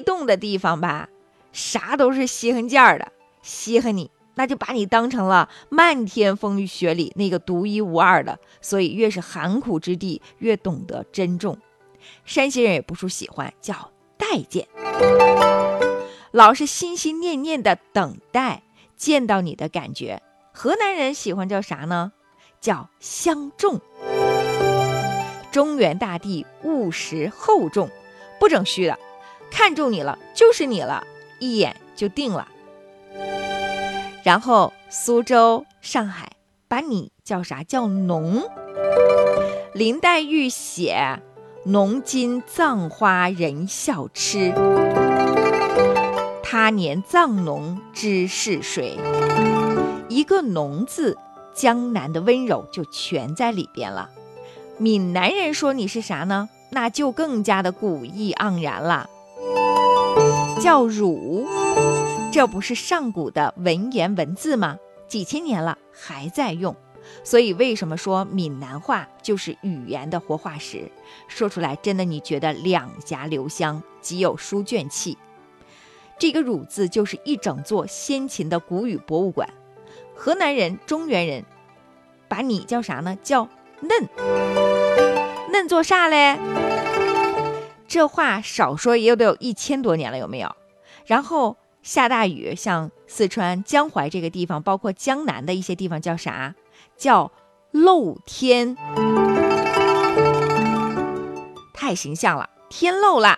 动的地方吧，啥都是稀罕件儿的，稀罕你，那就把你当成了漫天风雨雪里那个独一无二的，所以越是寒苦之地，越懂得珍重。山西人也不输喜欢，叫待见，老是心心念念的等待见到你的感觉。河南人喜欢叫啥呢？叫相中。中原大地务实厚重，不整虚的，看中你了就是你了，一眼就定了。然后苏州、上海把你叫啥？叫浓。林黛玉写浓金葬花人笑痴，他年葬侬知是谁。一个浓字，江南的温柔就全在里边了。闽南人说你是啥呢？那就更加的古意盎然了，叫汝。这不是上古的文言文字吗？几千年了还在用。所以为什么说闽南话就是语言的活化石？说出来真的你觉得两颊留香，极有书卷气。这个汝字就是一整座先秦的古语博物馆。河南人、中原人把你叫啥呢？叫嫩。嫩做啥嘞？这话少说也得有1000多年了，有没有？然后下大雨，像四川江淮这个地方，包括江南的一些地方叫啥？叫漏天。太形象了，天漏了。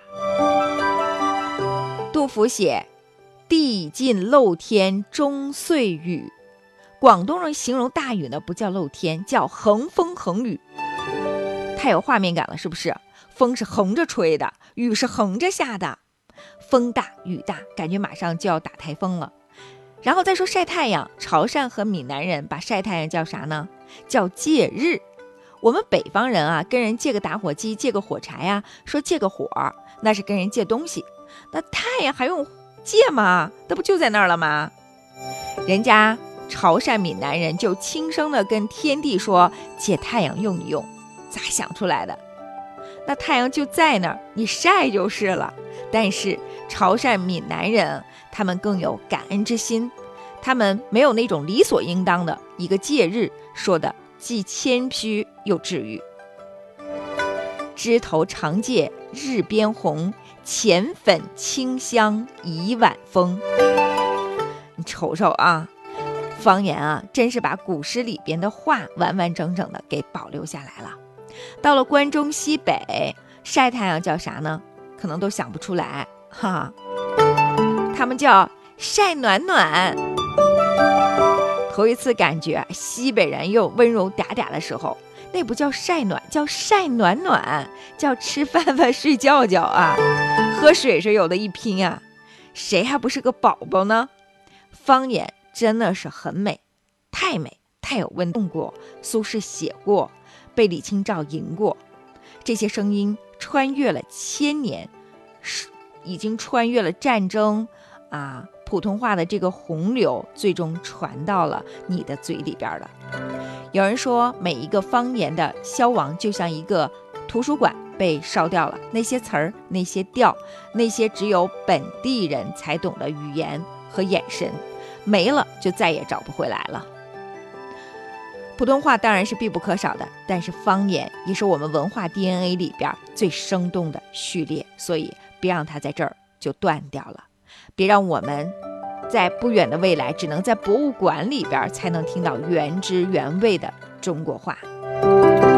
杜甫写地尽漏天终岁雨，广东人形容大雨呢，不叫漏天，叫横风横雨。太有画面感了，是不是？风是横着吹的，雨是横着下的，风大雨大，感觉马上就要打台风了。然后再说晒太阳，潮汕和闽南人把晒太阳叫啥呢？叫借日。我们北方人啊，跟人借个打火机，借个火柴啊，说借个火，那是跟人借东西。那太阳还用借吗？那不就在那儿了吗？人家潮汕闽南人就轻声的跟天地说，借太阳用一用。咋想出来的？那太阳就在那儿，你晒就是了。但是潮汕闽南人他们更有感恩之心，他们没有那种理所应当的一个戒日，说的既谦虚又治愈。枝头长芥日边红，浅粉清香一晚风。你瞅瞅啊，方言啊，真是把古诗里边的话完完整整的给保留下来了。到了关中西北，晒太阳叫啥呢？可能都想不出来哈，他们叫晒暖暖。头一次感觉西北人又温柔嗲嗲的时候，那不叫晒暖，叫晒暖暖，叫吃饭饭睡觉觉啊，喝水是有的一拼啊，谁还不是个宝宝呢？方言真的是很美，太美，太有温度过，苏轼写过，被李清照吟过，这些声音穿越了1000年，已经穿越了战争啊，普通话的这个洪流，最终传到了你的嘴里边了。有人说，每一个方言的消亡就像一个图书馆被烧掉了，那些词儿、那些调、那些只有本地人才懂的语言和眼神，没了就再也找不回来了。普通话当然是必不可少的，但是方言也是我们文化 DNA 里边最生动的序列，所以别让它在这儿就断掉了，别让我们在不远的未来只能在博物馆里边才能听到原汁原味的中国话。